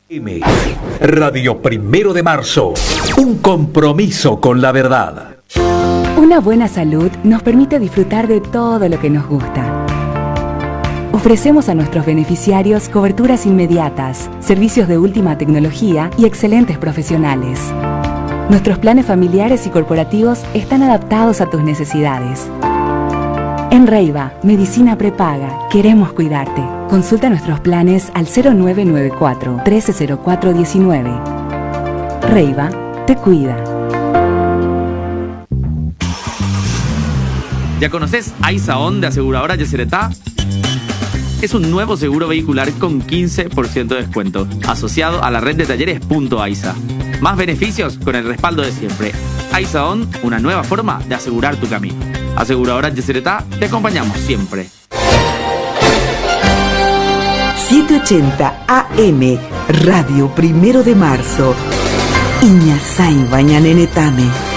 Radio Primero de Marzo, un compromiso con la verdad. Una buena salud nos permite disfrutar de todo lo que nos gusta. Ofrecemos a nuestros beneficiarios coberturas inmediatas, servicios de última tecnología y excelentes profesionales. Nuestros planes familiares y corporativos están adaptados a tus necesidades. En Reiva, Medicina Prepaga, queremos cuidarte. Consulta nuestros planes al 0994 130419. Reiva te cuida. ¿Ya conoces AISA-ON de Aseguradora Yacyretá? Es un nuevo seguro vehicular con 15% de descuento, asociado a la red de talleres .AISA. Más beneficios con el respaldo de siempre. AISA-ON, una nueva forma de asegurar tu camino. Aseguradora Yacyretá, te acompañamos siempre. 780 AM, Radio Primero de Marzo. Iñazay Bañanenetame.